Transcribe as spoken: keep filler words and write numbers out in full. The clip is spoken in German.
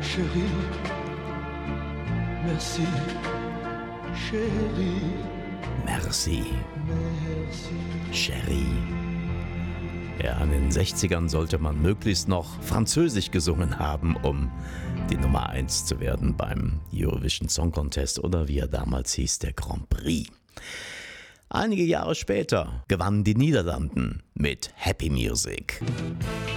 chérie, merci, chérie, Merci, merci. Chérie. Ja, in den sechzigern sollte man möglichst noch Französisch gesungen haben, um die Nummer eins zu werden beim Eurovision Song Contest oder wie er damals hieß, der Grand Prix. Einige Jahre später gewannen die Niederlanden mit Happy Music.